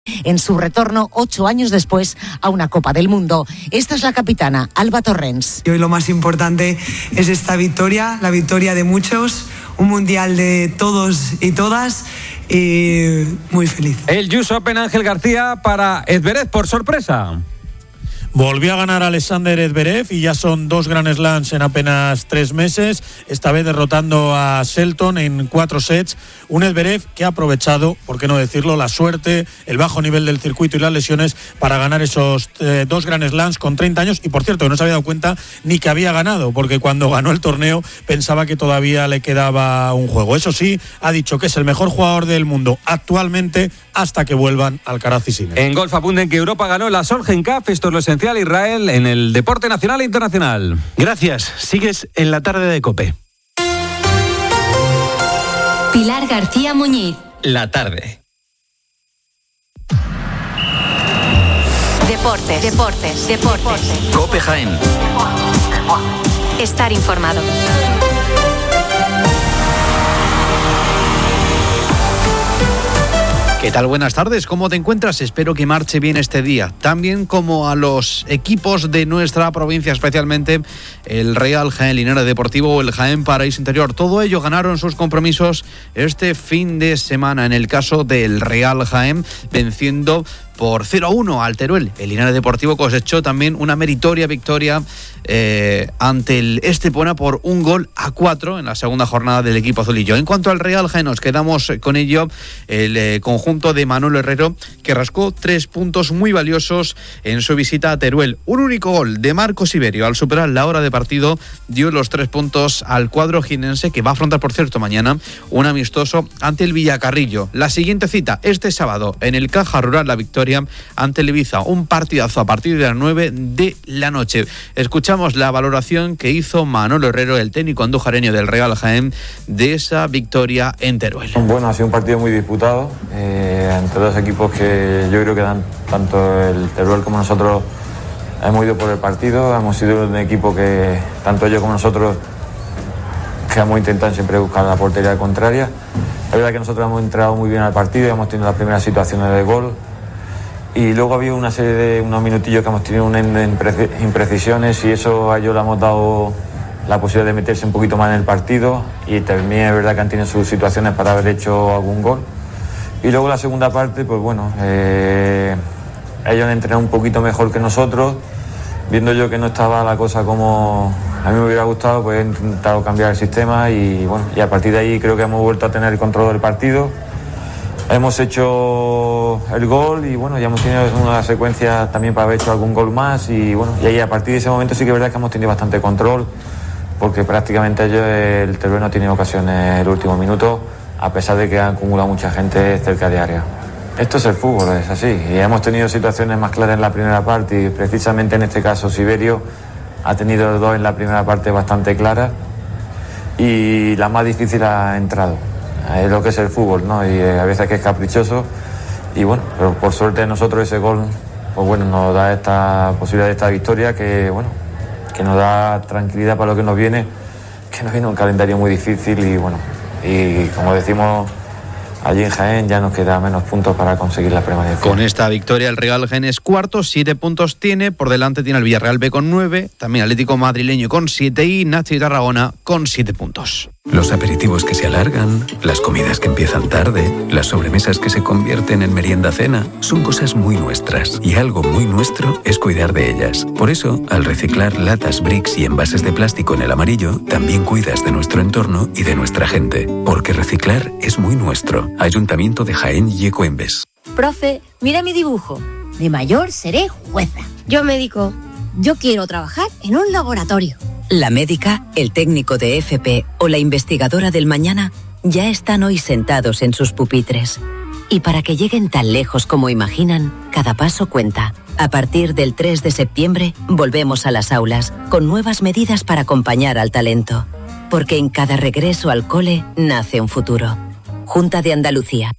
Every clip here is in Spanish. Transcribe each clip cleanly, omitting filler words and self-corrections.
en su retorno 8 años después a una Copa del Mundo. Esta es la capitana, Alba Torrens. Y hoy lo más importante es esta victoria, la victoria de muchos, un mundial de todos y todas, y muy feliz. El US Open, Ángel García, para Zverev por sorpresa. Volvió a ganar Alexander Zverev y ya son 2 Grand Slams en apenas 3 meses, esta vez derrotando a Shelton en 4 sets. Un Zverev que ha aprovechado, por qué no decirlo, la suerte, el bajo nivel del circuito y las lesiones para ganar esos 2 Grand Slams con 30 años. Y por cierto, que no se había dado cuenta ni que había ganado, porque cuando ganó el torneo pensaba que todavía le quedaba un juego. Eso sí, ha dicho que es el mejor jugador del mundo actualmente hasta que vuelvan Alcaraz y Sinner. En golf apunten que Europa ganó la Solheim Cup. Esto es lo esencial, Israel, en el deporte nacional e internacional. Gracias. Sigues en la tarde de COPE. Pilar García Muñiz. La tarde. Deportes. COPE Jaén. Estar informado. ¿Qué tal? Buenas tardes, ¿cómo te encuentras? Espero que marche bien este día. También como a los equipos de nuestra provincia, especialmente el Real Jaén Linares Deportivo o el Jaén Paraíso Interior. Todo ello ganaron sus compromisos este fin de semana. En el caso del Real Jaén, venciendo por 0-1 al Teruel. El Linares Deportivo cosechó también una meritoria victoria ante el Estepona por 1-4 en la segunda jornada del equipo azulillo. En cuanto al Real Jaén, nos quedamos con ello el conjunto de Manolo Herrero, que rascó 3 puntos muy valiosos en su visita a Teruel. Un único gol de Marcos Iberio al superar la hora de partido dio los 3 puntos al cuadro jienense, que va a afrontar, por cierto, mañana un amistoso ante el Villacarrillo. La siguiente cita este sábado en el Caja Rural, la victoria ante el Ibiza, un partidazo a partir de las 9 de la noche. Escuchamos la valoración que hizo Manolo Herrero, el técnico andujareño del Real Jaén, de esa victoria en Teruel. Bueno, ha sido un partido muy disputado entre dos equipos que yo creo que dan, tanto el Teruel como nosotros hemos ido por el partido, hemos sido un equipo que tanto ellos como nosotros que hemos intentado siempre buscar la portería contraria. Es verdad que nosotros hemos entrado muy bien al partido, hemos tenido las primeras situaciones de gol. Y luego había una serie de unos minutillos que hemos tenido unas imprecisiones, y eso a ellos le hemos dado la posibilidad de meterse un poquito más en el partido, y también es verdad que han tenido sus situaciones para haber hecho algún gol. Y luego la segunda parte, pues bueno, ellos han entrenado un poquito mejor que nosotros, viendo yo que no estaba la cosa como a mí me hubiera gustado, pues he intentado cambiar el sistema y bueno, y a partir de ahí creo que hemos vuelto a tener el control del partido. Hemos hecho el gol y bueno, ya hemos tenido una secuencia también para haber hecho algún gol más, y bueno, y ahí a partir de ese momento sí que es verdad que hemos tenido bastante control, porque prácticamente ellos, el Teruel no ha tenido ocasiones en el último minuto, a pesar de que han acumulado mucha gente cerca de área. Esto es el fútbol, es así, y hemos tenido situaciones más claras en la primera parte, y precisamente en este caso Siberio ha tenido 2 en la primera parte bastante claras, y la más difícil ha entrado. Es lo que es el fútbol, ¿no? Y a veces que es caprichoso, y bueno, pero por suerte nosotros ese gol, pues bueno, nos da esta posibilidad de esta victoria que bueno, que nos da tranquilidad para lo que nos viene un calendario muy difícil, y bueno, y como decimos allí en Jaén, ya nos queda menos puntos para conseguir la permanencia. Con esta victoria el Real Jaén es cuarto, 7 puntos tiene, por delante tiene el Villarreal B con 9, también Atlético Madrileño con 7 y Nacho y Tarragona con 7 puntos. Los aperitivos que se alargan, las comidas que empiezan tarde, las sobremesas que se convierten en merienda-cena, son cosas muy nuestras, y algo muy nuestro es cuidar de ellas. Por eso, al reciclar latas, bricks y envases de plástico en el amarillo, también cuidas de nuestro entorno y de nuestra gente, porque reciclar es muy nuestro. Ayuntamiento de Jaén y Ecoembes. Profe, mira mi dibujo. De mayor seré jueza. Yo médico. Yo quiero trabajar en un laboratorio. La médica, el técnico de FP o la investigadora del mañana ya están hoy sentados en sus pupitres. Y para que lleguen tan lejos como imaginan, cada paso cuenta. A partir del 3 de septiembre, volvemos a las aulas con nuevas medidas para acompañar al talento. Porque en cada regreso al cole nace un futuro. Junta de Andalucía.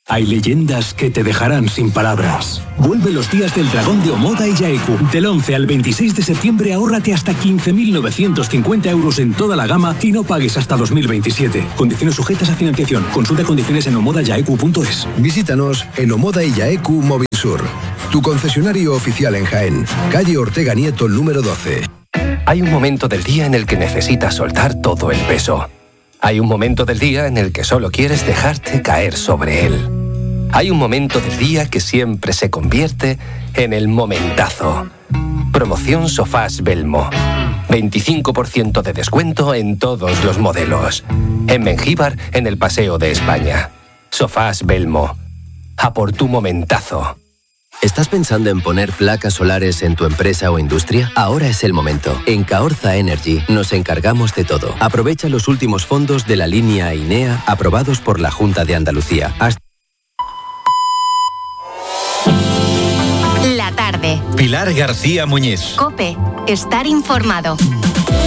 Hay leyendas que te dejarán sin palabras. Vuelve los días del dragón de Omoda y Yaeku. Del 11 al 26 de septiembre ahórrate hasta 15.950 euros en toda la gama y no pagues hasta 2027. Condiciones sujetas a financiación. Consulta condiciones en omodayaeku.es. Visítanos en Omoda y Yaeku Móvil Sur, tu concesionario oficial en Jaén, calle Ortega Nieto número 12. Hay un momento del día en el que necesitas soltar todo el peso. Hay un momento del día en el que solo quieres dejarte caer sobre él. Hay un momento del día que siempre se convierte en el momentazo. Promoción Sofás Belmo. 25% de descuento en todos los modelos. En Mengíbar, en el Paseo de España. Sofás Belmo. A por tu momentazo. ¿Estás pensando en poner placas solares en tu empresa o industria? Ahora es el momento. En Caorza Energy nos encargamos de todo. Aprovecha los últimos fondos de la línea INEA aprobados por la Junta de Andalucía. La tarde. Pilar García Muñiz. COPE. Estar informado.